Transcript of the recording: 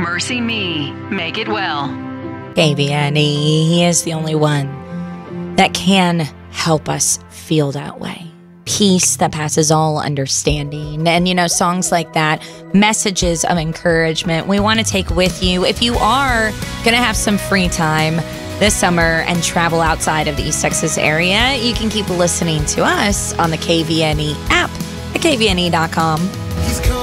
Mercy Me. Make it well. KVNE, he is the only one that can help us feel that way. Peace that passes all understanding. And, songs like that, messages of encouragement, we want to take with you. If you are going to have some free time this summer and travel outside of the East Texas area, you can keep listening to us on the KVNE app at kvne.com.